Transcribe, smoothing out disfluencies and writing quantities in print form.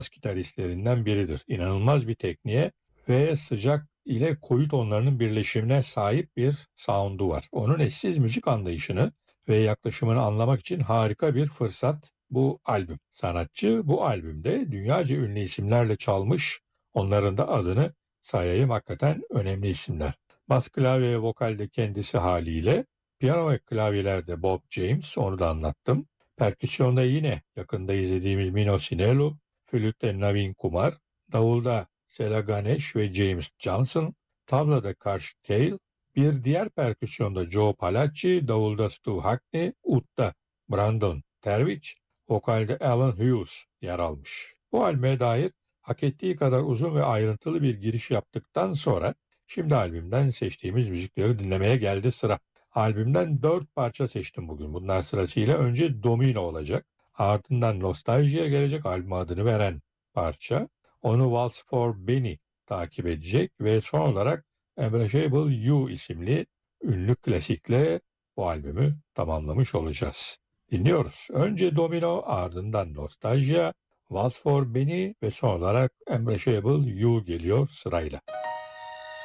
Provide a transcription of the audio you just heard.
gitaristlerinden biridir. İnanılmaz bir tekniğe ve sıcak ile koyu tonlarının birleşimine sahip bir sound'u var. Onun eşsiz müzik anlayışını ve yaklaşımını anlamak için harika bir fırsat bu albüm. Sanatçı bu albümde dünyaca ünlü isimlerle çalmış, onların da adını sayayım, hakikaten önemli isimler. Bas klavye ve vokalde kendisi haliyle, piyano ve klavyelerde Bob James, onu da anlattım. Perküsyonda yine yakında izlediğimiz Mino Sinello, flütte Navin Kumar, davulda Sela Ganesh ve James Johnson, tablada Karsh Kale, bir diğer perküsyonda Joe Palacci, davulda Stu Hackney, udda Brandon Terwich, vokalde Alan Hughes yer almış. Bu albüme dair hak ettiği kadar uzun ve ayrıntılı bir giriş yaptıktan sonra şimdi albümden seçtiğimiz müzikleri dinlemeye geldi sıra. Albümden 4 parça seçtim bugün. Bunlar sırasıyla önce Domino olacak. Ardından Nostaljia'ya gelecek, albüm adını veren parça. Onu Waltz for Benny takip edecek ve son olarak Embraceable You isimli ünlü klasikle bu albümü tamamlamış olacağız. Dinliyoruz. Önce Domino, ardından Nostalgia, Waltz for Benny ve son olarak Embraceable You geliyor sırayla.